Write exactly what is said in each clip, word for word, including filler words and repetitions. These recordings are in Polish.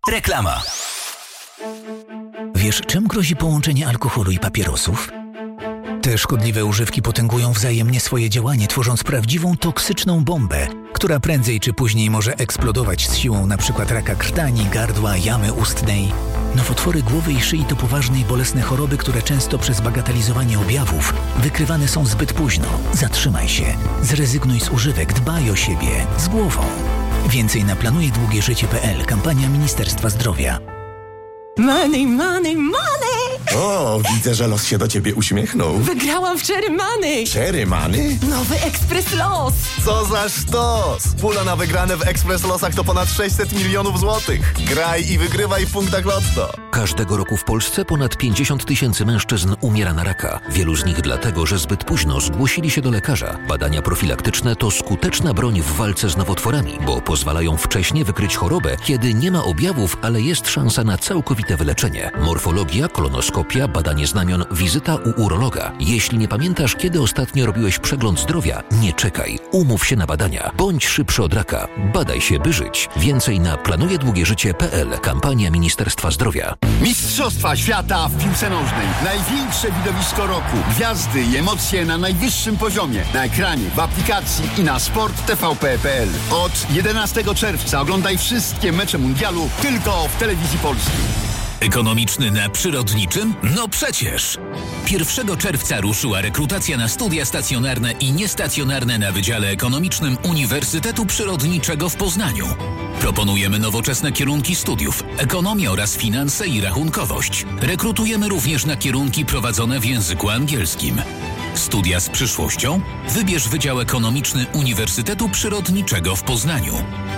Reklama. Wiesz, czym grozi połączenie alkoholu i papierosów? Te szkodliwe używki potęgują wzajemnie swoje działanie, tworząc prawdziwą toksyczną bombę, która prędzej czy później może eksplodować z siłą np. raka krtani, gardła, jamy ustnej. Nowotwory głowy i szyi to poważne i bolesne choroby, które często przez bagatelizowanie objawów wykrywane są zbyt późno. Zatrzymaj się. Zrezygnuj z używek. Dbaj o siebie. Z głową. Więcej na planuje długie życie kropka pe el. Kampania Ministerstwa Zdrowia. Money, money, money! O, widzę, że los się do ciebie uśmiechnął. Wygrałam w Cherry Money! Cherry Money? Nowy Ekspres Los! Co za sztos! Pula na wygrane w Ekspres Losach to ponad sześćset milionów złotych. Graj i wygrywaj w punktach Lotto. Każdego roku w Polsce ponad pięćdziesiąt tysięcy mężczyzn umiera na raka. Wielu z nich dlatego, że zbyt późno zgłosili się do lekarza. Badania profilaktyczne to skuteczna broń w walce z nowotworami, bo pozwalają wcześnie wykryć chorobę, kiedy nie ma objawów, ale jest szansa na całkowite wyleczenie. Morfologia, kolonoskopia, badanie znamion, wizyta u urologa. Jeśli nie pamiętasz, kiedy ostatnio robiłeś przegląd zdrowia, nie czekaj. Umów się na badania. Bądź szybszy od raka. Badaj się, by żyć. Więcej na planuje długie życie kropka pe el. Kampania Ministerstwa Zdrowia. Mistrzostwa świata w piłce nożnej. Największe widowisko roku. Gwiazdy i emocje na najwyższym poziomie. Na ekranie, w aplikacji i na sport t v p kropka pe el. Od jedenastego czerwca oglądaj wszystkie mecze mundialu tylko w telewizji polskiej. Ekonomiczny na przyrodniczym? No przecież! pierwszego czerwca ruszyła rekrutacja na studia stacjonarne i niestacjonarne na Wydziale Ekonomicznym Uniwersytetu Przyrodniczego w Poznaniu. Proponujemy nowoczesne kierunki studiów, ekonomię oraz finanse i rachunkowość. Rekrutujemy również na kierunki prowadzone w języku angielskim. Studia z przyszłością? Wybierz Wydział Ekonomiczny Uniwersytetu Przyrodniczego w Poznaniu.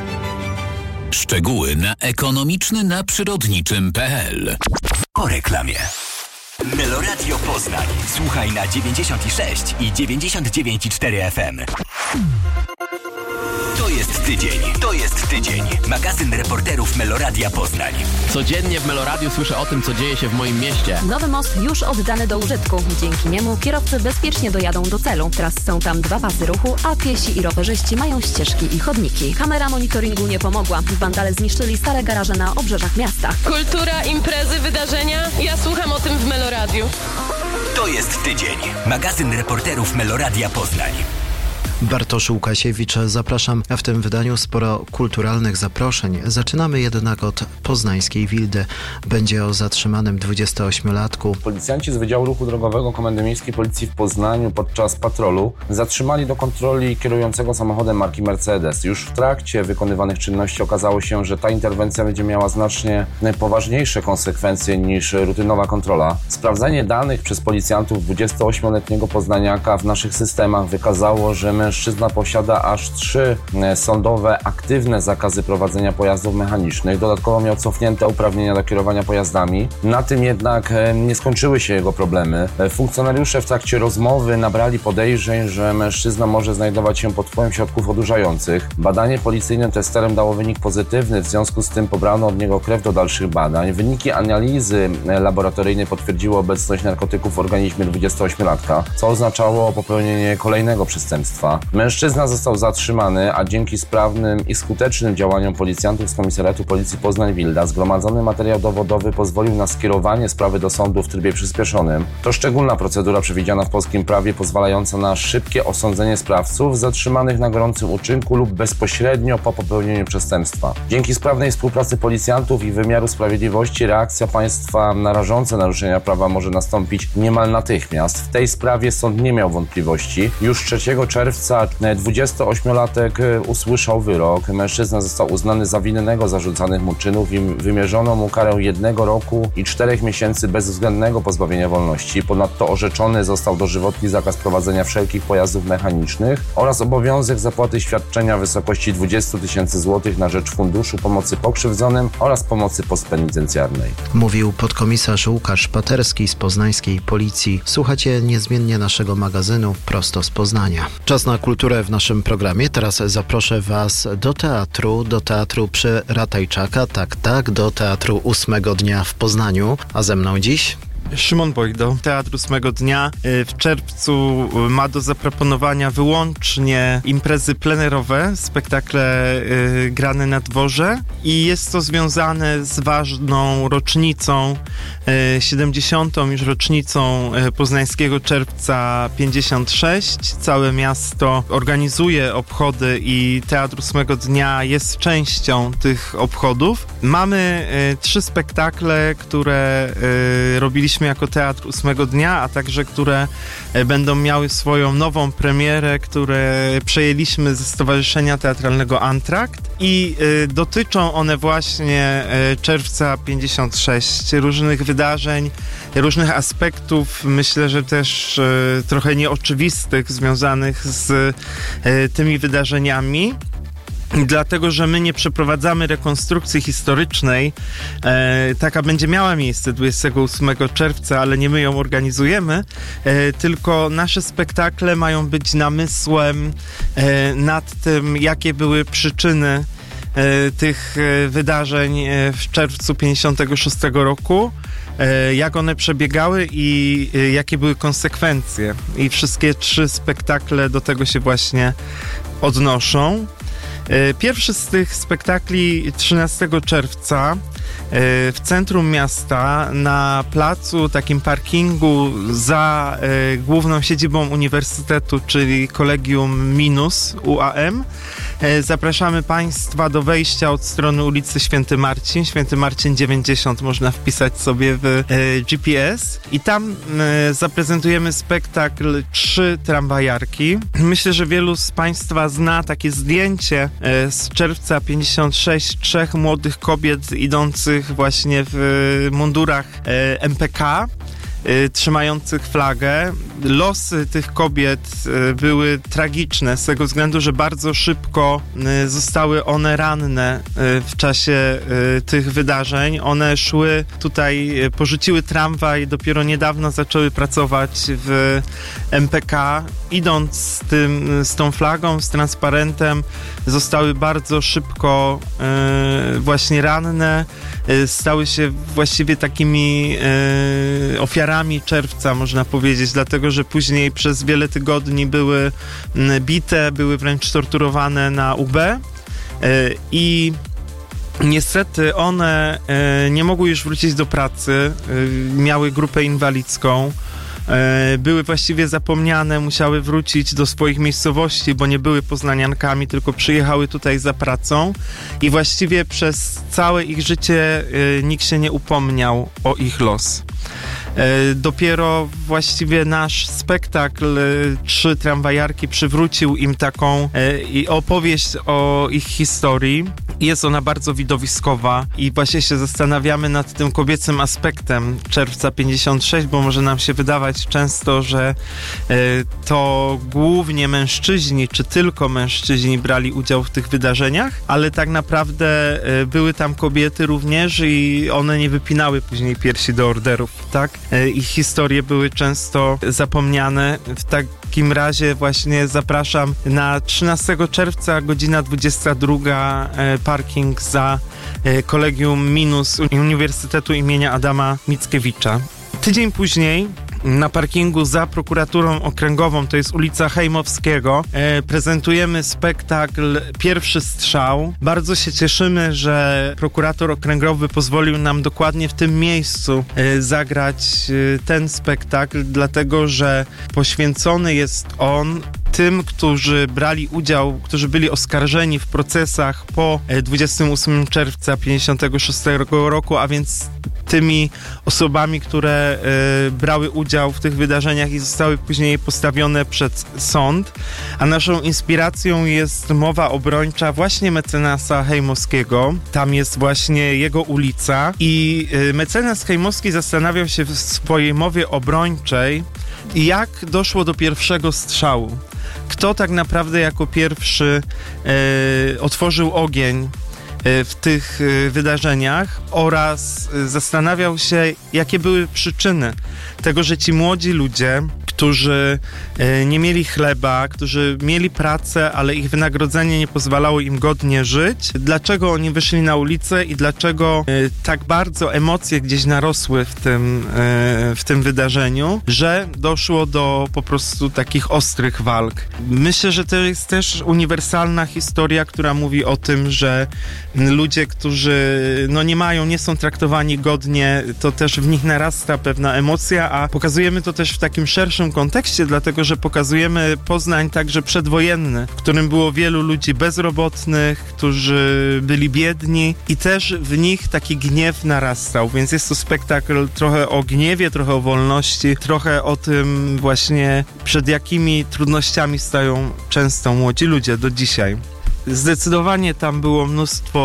Szczegóły na ekonomiczny na przyrodniczym kropka pe el. Po reklamie. Meloradio Poznań. Słuchaj na dziewięćdziesiąt sześć i dziewięćdziesiąt dziewięć i cztery F M. To jest tydzień. To jest tydzień. Magazyn reporterów Meloradia Poznań. Codziennie w Meloradiu słyszę o tym, co dzieje się w moim mieście. Nowy most już oddany do użytku. Dzięki niemu kierowcy bezpiecznie dojadą do celu. Teraz są tam dwa pasy ruchu, a piesi i rowerzyści mają ścieżki i chodniki. Kamera monitoringu nie pomogła. Wandale zniszczyli stare garaże na obrzeżach miasta. Kultura, imprezy, wydarzenia. Ja słucham o tym w Meloradiu. To jest tydzień. Magazyn reporterów Meloradia Poznań. Bartosz Łukasiewicz, zapraszam. W tym wydaniu sporo kulturalnych zaproszeń. Zaczynamy jednak od poznańskiej Wildy. Będzie o zatrzymanym dwudziestoośmiolatku. Policjanci z Wydziału Ruchu Drogowego Komendy Miejskiej Policji w Poznaniu podczas patrolu zatrzymali do kontroli kierującego samochodem marki Mercedes. Już w trakcie wykonywanych czynności okazało się, że ta interwencja będzie miała znacznie poważniejsze konsekwencje niż rutynowa kontrola. Sprawdzenie danych przez policjantów dwudziestoośmioletniego poznaniaka w naszych systemach wykazało, że mężczyzna posiada aż trzy sądowe, aktywne zakazy prowadzenia pojazdów mechanicznych. Dodatkowo miał cofnięte uprawnienia do kierowania pojazdami. Na tym jednak nie skończyły się jego problemy. Funkcjonariusze w trakcie rozmowy nabrali podejrzeń, że mężczyzna może znajdować się pod wpływem środków odurzających. Badanie policyjnym testerem dało wynik pozytywny, w związku z tym pobrano od niego krew do dalszych badań. Wyniki analizy laboratoryjnej potwierdziły obecność narkotyków w organizmie dwudziestoośmiolatka, co oznaczało popełnienie kolejnego przestępstwa. Mężczyzna został zatrzymany, a dzięki sprawnym i skutecznym działaniom policjantów z Komisariatu Policji Poznań-Wilda zgromadzony materiał dowodowy pozwolił na skierowanie sprawy do sądu w trybie przyspieszonym. To szczególna procedura przewidziana w polskim prawie, pozwalająca na szybkie osądzenie sprawców zatrzymanych na gorącym uczynku lub bezpośrednio po popełnieniu przestępstwa. Dzięki sprawnej współpracy policjantów i wymiaru sprawiedliwości reakcja państwa na rażące naruszenia prawa może nastąpić niemal natychmiast. W tej sprawie sąd nie miał wątpliwości. Już trzeciego czerwca dwudziestoośmiolatek usłyszał wyrok. Mężczyzna został uznany za winnego zarzucanych mu czynów i wymierzono mu karę jednego roku i czterech miesięcy bezwzględnego pozbawienia wolności. Ponadto orzeczony został dożywotni zakaz prowadzenia wszelkich pojazdów mechanicznych oraz obowiązek zapłaty świadczenia w wysokości dwadzieścia tysięcy złotych na rzecz Funduszu Pomocy Pokrzywdzonym oraz Pomocy Postpenitencjarnej. Mówił podkomisarz Łukasz Paterski z poznańskiej Policji. Słuchacie niezmiennie naszego magazynu prosto z Poznania. Czas na kulturę w naszym programie. Teraz zaproszę Was do teatru, do teatru przy Ratajczaka, tak, tak, do teatru ósmego dnia w Poznaniu. A ze mną dziś Szymon Bojdo, Teatr ósmego dnia. W czerwcu ma do zaproponowania wyłącznie imprezy plenerowe, spektakle y, grane na dworze i jest to związane z ważną rocznicą, y, siedemdziesiątą już rocznicą y, Poznańskiego Czerwca pięćdziesiąt sześć. Całe miasto organizuje obchody i Teatr ósmego dnia jest częścią tych obchodów. Mamy y, trzy spektakle, które y, robiliśmy jako Teatr ósmego dnia, a także które będą miały swoją nową premierę, które przejęliśmy ze Stowarzyszenia Teatralnego Antrakt i y, dotyczą one właśnie y, czerwca pięćdziesiąt sześć, różnych wydarzeń, różnych aspektów, myślę, że też y, trochę nieoczywistych, związanych z y, tymi wydarzeniami. Dlatego, że my nie przeprowadzamy rekonstrukcji historycznej. E, taka będzie miała miejsce dwudziestego ósmego czerwca, ale nie my ją organizujemy, e, tylko nasze spektakle mają być namysłem e, nad tym, jakie były przyczyny e, tych e, wydarzeń e, w czerwcu pięćdziesiątego szóstego roku. Jak one przebiegały i jakie były konsekwencje. I wszystkie trzy spektakle do tego się właśnie odnoszą. Pierwszy z tych spektakli trzynastego czerwca w centrum miasta, na placu, takim parkingu za e, główną siedzibą uniwersytetu, czyli Kolegium Minus U A M. E, zapraszamy Państwa do wejścia od strony ulicy Święty Marcin, Święty Marcin dziewięćdziesiąt, można wpisać sobie w e, G P S i tam e, zaprezentujemy spektakl Trzy tramwajarki. Myślę, że wielu z Państwa zna takie zdjęcie e, z czerwca pięćdziesiąt sześć, trzech młodych kobiet idących właśnie w mundurach e, M P K, e, trzymających flagę. Losy tych kobiet e, były tragiczne z tego względu, że bardzo szybko e, zostały one ranne e, w czasie e, tych wydarzeń. One szły tutaj, e, porzuciły tramwaj, dopiero niedawno zaczęły pracować w M P K. Idąc z, tym, z tą flagą, z transparentem, zostały bardzo szybko e, właśnie ranne. Stały się właściwie takimi e, ofiarami czerwca, można powiedzieć, dlatego, że później przez wiele tygodni były bite, były wręcz torturowane na U B e, i niestety one e, nie mogły już wrócić do pracy, e, miały grupę inwalidzką. Były właściwie zapomniane, musiały wrócić do swoich miejscowości, bo nie były poznaniankami, tylko przyjechały tutaj za pracą i właściwie przez całe ich życie nikt się nie upomniał o ich los. Dopiero właściwie nasz spektakl Trzy tramwajarki przywrócił im taką i opowieść o ich historii. Jest ona bardzo widowiskowa i właśnie się zastanawiamy nad tym kobiecym aspektem czerwca pięćdziesiąt sześć, bo może nam się wydawać często, że to głównie mężczyźni, czy tylko mężczyźni brali udział w tych wydarzeniach, ale tak naprawdę były tam kobiety również i one nie wypinały później piersi do orderów, tak? Ich historie były często zapomniane. W takim razie właśnie zapraszam na trzynastego czerwca, godzina dwudziesta druga, parking za Kolegium Minus Uniwersytetu imienia Adama Mickiewicza. Tydzień później na parkingu za prokuraturą okręgową, to jest ulica Hejmowskiego, e, prezentujemy spektakl Pierwszy strzał. Bardzo się cieszymy, że prokurator okręgowy pozwolił nam dokładnie w tym miejscu e, zagrać e, ten spektakl, dlatego że poświęcony jest on tym, którzy brali udział, którzy byli oskarżeni w procesach po dwudziestego ósmego czerwca pięćdziesiątego szóstego roku, a więc tymi osobami, które y, brały udział w tych wydarzeniach i zostały później postawione przed sąd. A naszą inspiracją jest mowa obrończa właśnie mecenasa Hejmowskiego. Tam jest właśnie jego ulica i y, mecenas Hejmowski zastanawiał się w swojej mowie obrończej, jak doszło do pierwszego strzału. Kto tak naprawdę jako pierwszy e, otworzył ogień w tych wydarzeniach oraz zastanawiał się, jakie były przyczyny tego, że ci młodzi ludzie, którzy nie mieli chleba, którzy mieli pracę, ale ich wynagrodzenie nie pozwalało im godnie żyć, dlaczego oni wyszli na ulicę i dlaczego tak bardzo emocje gdzieś narosły w tym, w tym wydarzeniu, że doszło do po prostu takich ostrych walk. Myślę, że to jest też uniwersalna historia, która mówi o tym, że ludzie, którzy no nie mają, nie są traktowani godnie, to też w nich narasta pewna emocja, a pokazujemy to też w takim szerszym kontekście, dlatego, że pokazujemy Poznań także przedwojenny, w którym było wielu ludzi bezrobotnych, którzy byli biedni i też w nich taki gniew narastał, więc jest to spektakl trochę o gniewie, trochę o wolności, trochę o tym właśnie, przed jakimi trudnościami stają często młodzi ludzie do dzisiaj. Zdecydowanie tam było mnóstwo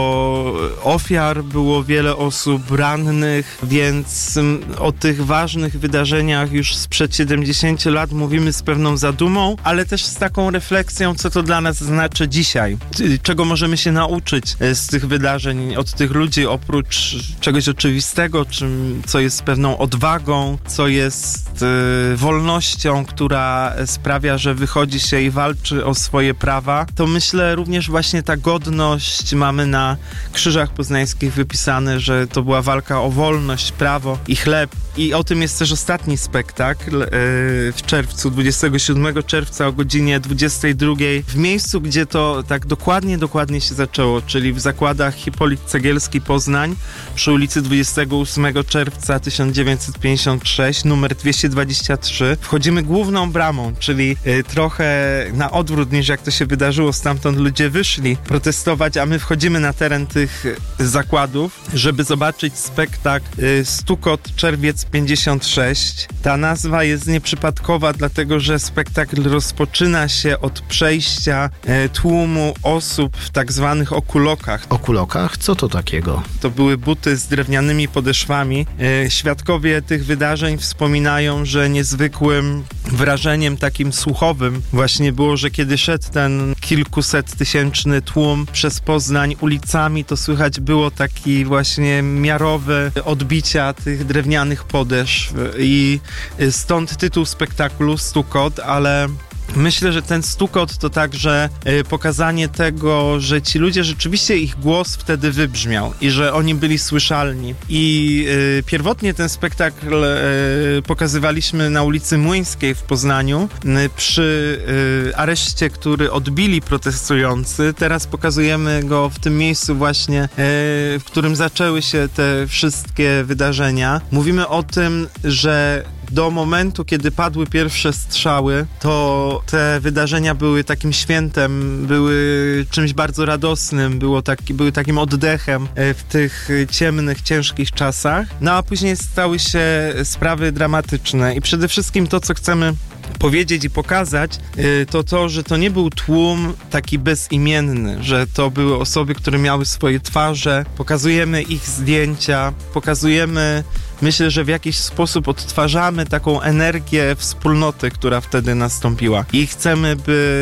ofiar, było wiele osób rannych, więc o tych ważnych wydarzeniach już sprzed siedemdziesięciu lat mówimy z pewną zadumą, ale też z taką refleksją, co to dla nas znaczy dzisiaj. Czego możemy się nauczyć z tych wydarzeń, od tych ludzi, oprócz czegoś oczywistego, czym, co jest pewną odwagą, co jest y, wolnością, która sprawia, że wychodzi się i walczy o swoje prawa, to myślę również właśnie ta godność, mamy na krzyżach poznańskich wypisane, że to była walka o wolność, prawo i chleb. I o tym jest też ostatni spektakl yy, w czerwcu, dwudziestego siódmego czerwca o godzinie dwudziestej drugiej w miejscu, gdzie to tak dokładnie, dokładnie się zaczęło, czyli w zakładach Hipolit Cegielski Poznań przy ulicy dwudziestego ósmego czerwca tysiąc dziewięćset pięćdziesiąt sześć, numer dwieście dwadzieścia trzy. Wchodzimy główną bramą, czyli yy, trochę na odwrót niż jak to się wydarzyło, stamtąd ludzie wyszli protestować, a my wchodzimy na teren tych zakładów, żeby zobaczyć spektakl yy, Stukot Czerwiec pięćdziesiąt sześć. Ta nazwa jest nieprzypadkowa, dlatego że spektakl rozpoczyna się od przejścia e, tłumu osób w tak zwanych okulokach. Okulokach? Co to takiego? To były buty z drewnianymi podeszwami. E, świadkowie tych wydarzeń wspominają, że niezwykłym wrażeniem takim słuchowym właśnie było, że kiedy szedł ten kilkuset tysięczny tłum przez Poznań ulicami, to słychać było taki właśnie miarowe odbicia tych drewnianych podeszw i stąd tytuł spektaklu Stukot, ale myślę, że ten stukot to także y, pokazanie tego, że ci ludzie rzeczywiście, ich głos wtedy wybrzmiał i że oni byli słyszalni. I y, pierwotnie ten spektakl y, pokazywaliśmy na ulicy Młyńskiej w Poznaniu y, przy y, areszcie, który odbili protestujący. Teraz pokazujemy go w tym miejscu właśnie, y, w którym zaczęły się te wszystkie wydarzenia. Mówimy o tym, że do momentu, kiedy padły pierwsze strzały, to te wydarzenia były takim świętem, były czymś bardzo radosnym, było taki, były takim oddechem w tych ciemnych, ciężkich czasach. No a później stały się sprawy dramatyczne i przede wszystkim to, co chcemy powiedzieć i pokazać, to to, że to nie był tłum taki bezimienny, że to były osoby, które miały swoje twarze, pokazujemy ich zdjęcia, pokazujemy, myślę, że w jakiś sposób odtwarzamy taką energię wspólnoty, która wtedy nastąpiła. I chcemy,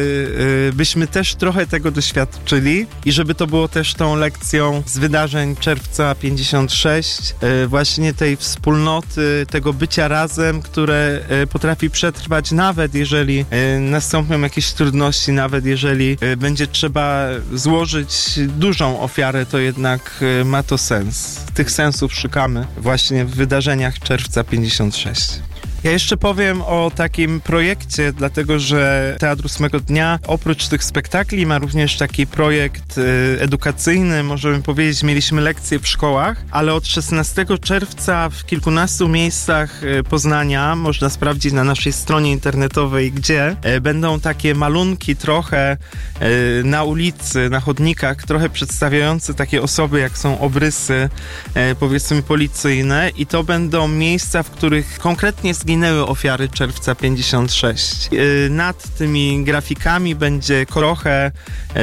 by, byśmy też trochę tego doświadczyli i żeby to było też tą lekcją z wydarzeń czerwca pięćdziesiąt sześć, właśnie tej wspólnoty, tego bycia razem, które potrafi przetrwać nawet jeżeli nastąpią jakieś trudności, nawet jeżeli będzie trzeba złożyć dużą ofiarę, to jednak ma to sens. Tych sensów szukamy właśnie w wydarzeniach czerwca pięćdziesiąt sześć. Ja jeszcze powiem o takim projekcie, dlatego że Teatr Ósmego Dnia oprócz tych spektakli ma również taki projekt y, edukacyjny, możemy powiedzieć, mieliśmy lekcje w szkołach, ale od szesnastego czerwca w kilkunastu miejscach y, Poznania, można sprawdzić na naszej stronie internetowej, gdzie y, będą takie malunki trochę y, na ulicy, na chodnikach, trochę przedstawiające takie osoby, jak są obrysy, y, powiedzmy policyjne, i to będą miejsca, w których konkretnie zginęły ofiary czerwca pięćdziesiąt sześć. Nad tymi grafikami będzie trochę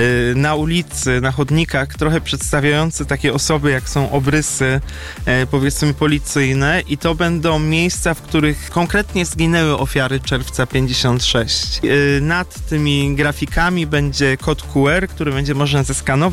na ulicy, na chodnikach, trochę przedstawiające takie osoby, jak są obrysy, powiedzmy policyjne, i to będą miejsca, w których konkretnie zginęły ofiary czerwca pięćdziesiąt sześć. Nad tymi grafikami będzie kod Q R, który będzie można zeskanować